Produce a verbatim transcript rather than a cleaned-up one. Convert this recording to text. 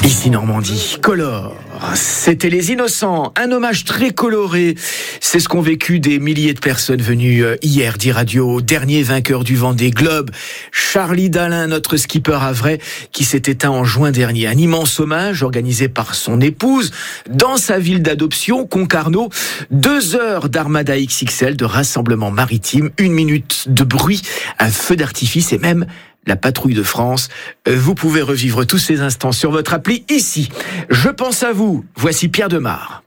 Ici Normandie, Color, c'était Les Innocents, un hommage très coloré. C'est ce qu'ont vécu des milliers de personnes venues hier d'e-radio au dernier vainqueur du Vendée Globe, Charlie Dalin, notre skipper havrais, qui s'est éteint en juin dernier. Un immense hommage organisé par son épouse dans sa ville d'adoption, Concarneau. Deux heures d'Armada X X L, de rassemblement maritime, une minute de bruit, un feu d'artifice et même la patrouille de France. Vous pouvez revivre tous ces instants sur votre appli ici. Je pense à vous. Voici Pierre Demar.